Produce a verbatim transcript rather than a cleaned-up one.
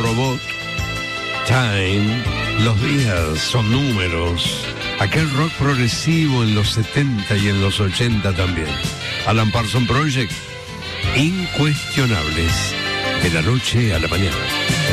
Robot, Time, los días son números. Aquel rock progresivo en los setenta y en los ochenta también. Alan Parsons Project, incuestionables, de la noche a la mañana.